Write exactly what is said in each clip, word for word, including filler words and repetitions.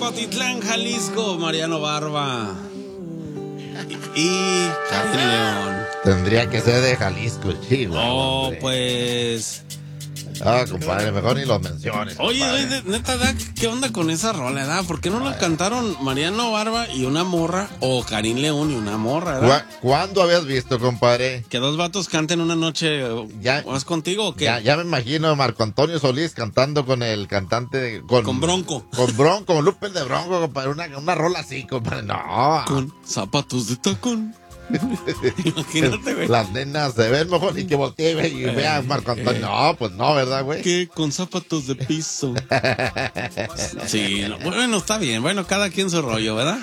Potitlán, Jalisco, Mariano Barba y, y Karin León. Tendría que ser de Jalisco, chico. No, hombre. Pues... Ah, compadre, mejor ni los menciones. Oye, oye, neta, Dak, ¿qué onda con esa rola, edad? ¿Por qué no la cantaron Mariano Barba y una morra? O Karin León y una morra, ¿verdad? ¿Cuándo habías visto, compadre? Que dos vatos canten una noche. ¿Ya, ¿Vas contigo o qué? Ya, ya me imagino a Marco Antonio Solís cantando con el cantante. De, con, con Bronco. Con Bronco, con Lupe de Bronco, compadre. Una, una rola así, compadre. No. Con zapatos de tacón. Imagínate, güey. Las nenas se ven mejor y que voltee y, y vea a Marco Antonio. No, pues no, ¿verdad, güey? Que con zapatos de piso. Sí, no, bueno, está bien. Bueno, cada quien su rollo, ¿verdad?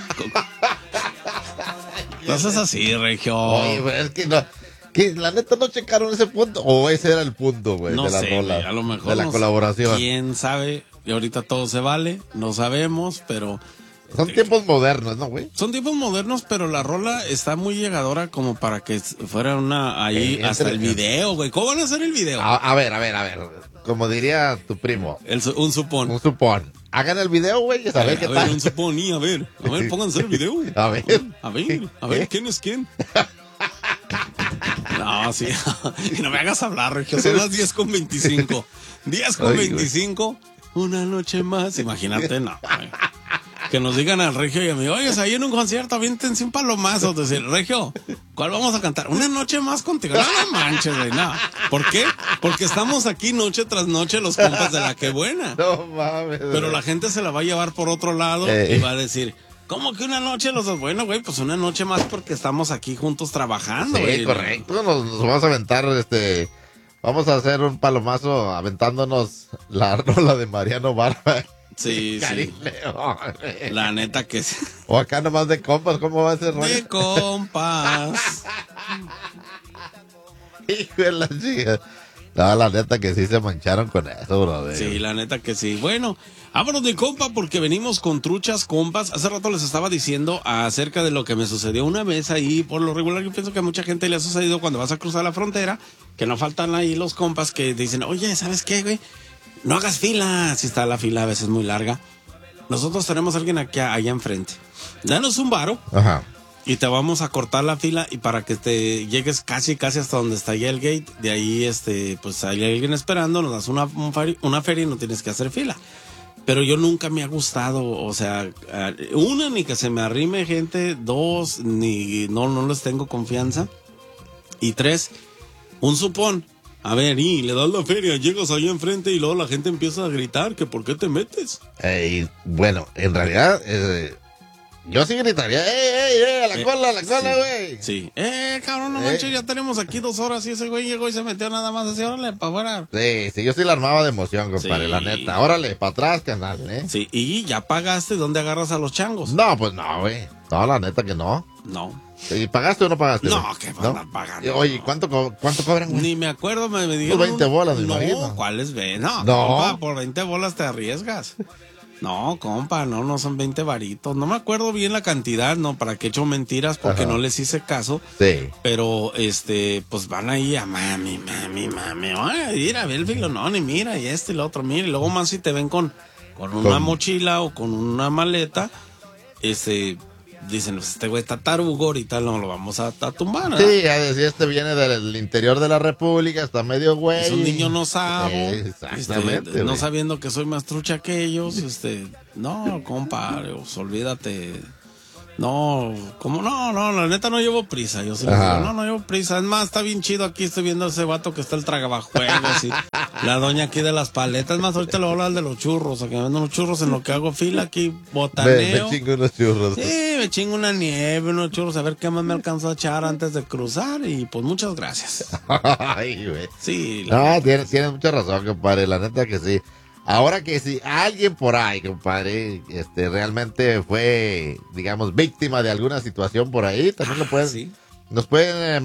Entonces así, Regio. Oye, güey, es que no. Que la neta no checaron ese punto. O ese era el punto, güey, no de la sé, rola. Güey, a lo mejor. De la no colaboración. Sé, quién sabe. Y ahorita todo se vale. No sabemos, pero. Son tiempos modernos, ¿no, güey? Son tiempos modernos, pero la rola está muy llegadora como para que fuera una ahí eh, hasta el video, güey. ¿Cómo van a hacer el video? A, a ver, a ver, a ver. Como diría tu primo. El, un supón. Un supón. Hagan el video, güey, y a ver qué a tal. Ver, un supón y a ver. A ver, pónganse el video. A ver. A ver, a ver, ¿quién es quién? No, sí. Y no me hagas hablar, Regio. Son las diez con veinticinco. diez con veinticinco. Una noche más. Imagínate, no, güey. Que nos digan al Regio y a mí, oye, ahí en un concierto, aviéntense un palomazo. Decir, Regio, ¿cuál vamos a cantar? Una noche más contigo. No, no manches, güey, no. ¿Por qué? Porque estamos aquí noche tras noche los compas de La Qué Buena. No mames. Pero la gente se la va a llevar por otro lado eh. y va a decir, ¿cómo que una noche los dos? Bueno, güey, pues una noche más porque estamos aquí juntos trabajando. Sí, güey. Correcto. Nos, nos vamos a aventar, este... Vamos a hacer un palomazo aventándonos la rola de Mariano Barba. Sí, sí. León. La neta que sí. O acá nomás de compas, ¿cómo va a ser? De compas. Hijo de la chica. No, la neta que sí se mancharon con eso, brother. Sí, la neta que sí. Bueno, vámonos de compa porque venimos con truchas compas. Hace rato les estaba diciendo acerca de lo que me sucedió una vez ahí. Por lo regular yo pienso que a mucha gente le ha sucedido cuando vas a cruzar la frontera, que no faltan ahí los compas que dicen, oye, ¿sabes qué, güey? No hagas fila, si está la fila a veces muy larga. Nosotros tenemos a alguien aquí allá enfrente. Danos un varo. Ajá. Y te vamos a cortar la fila y para que te llegues casi casi hasta donde está ya el gate, de ahí este pues hay alguien esperando, nos das una un fari, una feria y no tienes que hacer fila. Pero yo nunca me ha gustado, o sea, una ni que se me arrime gente, dos ni no no les tengo confianza y tres un supón. A ver, y le das la feria, llegas ahí enfrente y luego la gente empieza a gritar que ¿por qué te metes? Eh, bueno, en realidad, eh, yo sí gritaría, ¡ey, ey, ey! ¡A la eh, cola, a la cola, güey! Sí, sí. ¡Eh, cabrón, no manches! Eh. Ya tenemos aquí dos horas y ese güey llegó y se metió nada más así, órale, para afuera. Sí, sí, yo sí la armaba de emoción, compadre, sí. La neta. Órale, para atrás, canal, ¿eh? Sí, y ya pagaste, ¿dónde agarras a los changos? No, pues no, güey. No, la neta que no. No. ¿Y pagaste o no pagaste? No, que van ¿no? a pagar. No. Oye, ¿cuánto, co cuánto cobran, güey? Ni me acuerdo, me, me dijeron. veinte bolas, me no, imagino. ¿cuáles ven? No, no. Compa, por veinte bolas te arriesgas. No, compa, no, no son veinte varitos. No me acuerdo bien la cantidad, no, para que he hecho mentiras porque Ajá. no les hice caso. Sí. Pero, este, pues van ahí a mami, mami, mami. Oye, mira, ve el filonón y mira, y este y el otro, mira. Y luego más si te ven con, con una con... mochila o con una maleta, este... Dicen, pues este güey está tarugo, ahorita no lo vamos a, a tumbar, ¿verdad? Sí, a decir, este viene del interior de la república, está medio güey. Es un niño no sabo. Eh, exactamente. Este, no sabiendo que soy más trucha que ellos, este, no, compadre, pues, olvídate. No, como no, no, la neta no llevo prisa. Yo sí les digo, no, no llevo prisa. Es más, está bien chido aquí, estoy viendo a ese vato que está el tragabajuegos y la doña aquí de las paletas. Es más, ahorita le voy a hablar de los churros, a que me venden los churros en lo que hago fila aquí, botaneo. Me, me chingo unos churros. Sí, me chingo una nieve, unos churros, a ver qué más me alcanzó a echar antes de cruzar y pues muchas gracias. Ay, güey. Sí. No, tienes, tienes mucha razón, compadre, la neta que sí. Ahora que si alguien por ahí, compadre, este, realmente fue, digamos, víctima de alguna situación por ahí, también lo pueden, sí. nos pueden